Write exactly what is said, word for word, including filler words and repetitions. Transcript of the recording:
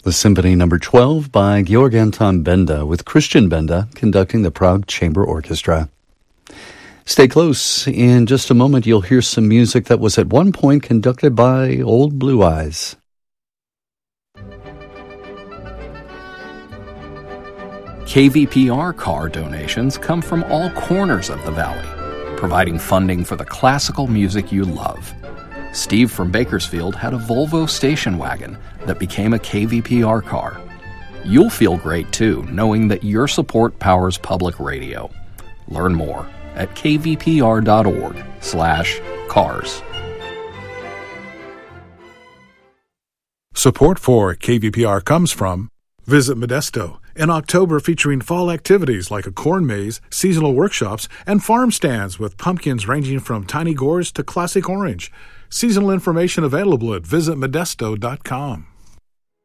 The Symphony Number twelve by Georg Anton Benda, with Christian Benda conducting the Prague Chamber Orchestra. Stay close. In just a moment, you'll hear some music that was at one point conducted by Old Blue Eyes. K V P R car donations come from all corners of the valley, providing funding for the classical music you love. Steve from Bakersfield had a Volvo station wagon that became a K V P R car. You'll feel great too, knowing that your support powers public radio. Learn more at kvpr.org slash cars. Support for K V P R comes from Visit Modesto, in October featuring fall activities like a corn maze, seasonal workshops, and farm stands with pumpkins ranging from tiny gourds to classic orange. Seasonal information available at visit modesto dot com.